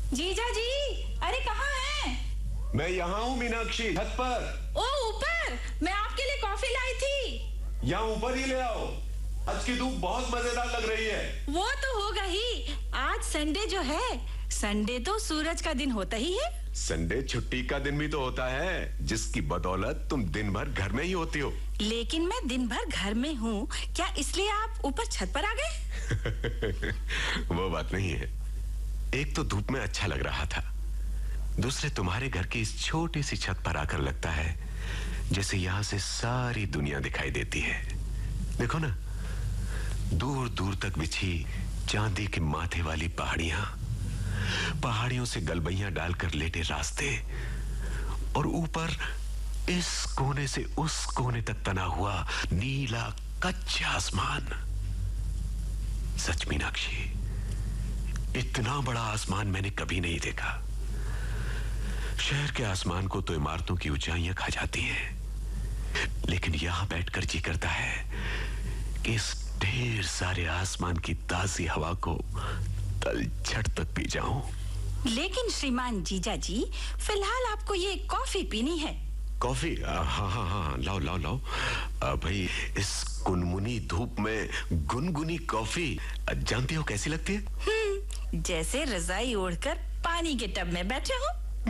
जीजा जी, अरे कहाँ हैं? मैं यहाँ हूँ मीनाक्षी, छत पर। ओ ऊपर, मैं आपके लिए कॉफी लाई थी। यहाँ ऊपर ही ले आओ। आज की धूप बहुत मजेदार लग रही है। वो तो होगा ही। आज संडे जो है, संडे तो सूरज का दिन होता ही है। संडे छुट्टी का दिन भी तो होता है, जिसकी बदौलत तुम दिन भर घर में ही होती हो। लेकिन मैं दिन भर घर में हूँ, क्या इसलिए आप ऊपर छत पर आ गए? वो बात नहीं है। एक तो धूप में अच्छा लग रहा था, दूसरे तुम्हारे घर की इस छोटी सी छत पर आकर लगता है जैसे यहां से सारी दुनिया दिखाई देती है। देखो ना, दूर दूर तक बिछी चांदी के माथे वाली पहाड़ियां, पहाड़ियों से गलबैयां डालकर लेटे रास्ते, और ऊपर इस कोने से उस कोने तक तना हुआ नीला कच्चा आसमान। सच मीनाक्षी, इतना बड़ा आसमान मैंने कभी नहीं देखा। शहर के आसमान को तो इमारतों की ऊंचाइयां खा जाती हैं, लेकिन यहां बैठकर जी करता है कि इस ढेर सारे आसमान की ताजी हवा को तलछट तक पी जाऊं। लेकिन श्रीमान जीजा जी, फिलहाल आपको ये कॉफी पीनी है। कॉफी? हाँ हाँ हाँ, लाओ लाओ लाओ। भाई, इस कुनमुनी धूप में गुनगुनी कॉफी जानती हो कैसी लगती है? जैसे रजाई ओढ़कर पानी के टब में बैठे हो।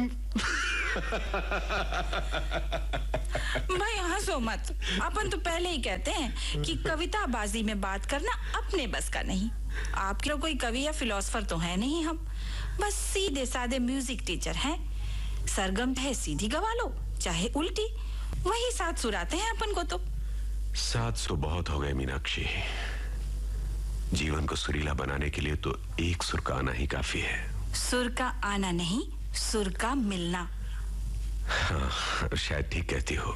भाई हंसो मत। अपन तो पहले ही कहते हैं कि कविताबाजी में बात करना अपने बस का नहीं। आप लोग कोई कवि या फिलोसफर तो है नहीं, हम बस सीधे साधे म्यूजिक टीचर हैं। सरगम है सीधी गवा लो, चाहे उल्टी, वही सात सुर आते हैं अपन को तो। 700 बहुत हो गए मीनाक्षी। जीवन को सुरीला बनाने के लिए तो एक सुर का आना ही काफी है। सुर का आना नहीं, सुर का मिलना। हाँ, शायद ठीक कहती हो।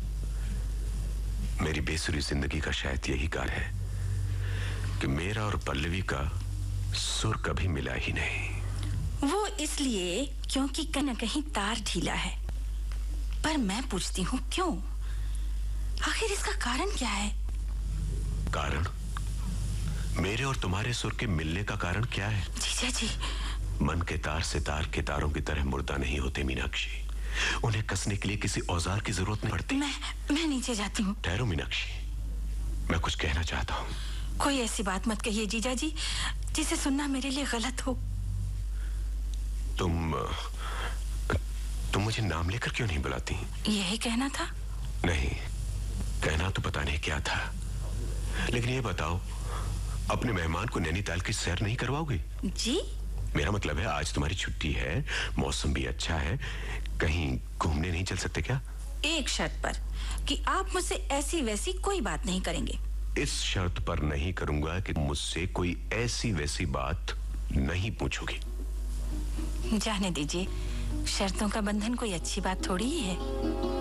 मेरी बेसुरी जिंदगी का शायद यही कारण है कि मेरा और पल्लवी का सुर कभी मिला ही नहीं। वो इसलिए क्योंकि कहीं न कहीं तार ढीला है। पर मैं पूछती हूँ, क्यों? आखिर इसका कारण क्या है? कारण? मेरे और तुम्हारे सुर के मिलने का कारण क्या है? जीजा जी, मन के तार सितार के तारों की तरह मुर्दा नहीं होते मीनाक्षी। उन्हें कसने के लिए किसी औजार की जरूरत नहीं पड़ती। मैं नीचे जाती हूँ। ठहरो मीनाक्षी, मैं कुछ कहना चाहता हूँ। कोई ऐसी बात मत कहिए जीजा जी, जिसे सुनना मेरे लिए गलत हो। तुम मुझे नाम लेकर क्यों नहीं बुलाती? यही कहना था। नहीं, कहना तो पता नहीं क्या था, लेकिन ये बताओ, अपने मेहमान को नैनीताल की सैर नहीं करवाओगे? जी? मेरा मतलब है, आज तुम्हारी छुट्टी है, मौसम भी अच्छा है, कहीं घूमने नहीं चल सकते क्या? एक शर्त पर, कि आप मुझसे ऐसी वैसी कोई बात नहीं करेंगे। इस शर्त पर नहीं करूंगा कि मुझसे कोई ऐसी वैसी बात नहीं पूछोगी। जाने दीजिए, शर्तों का बंधन कोई अच्छी बात थोड़ी ही है।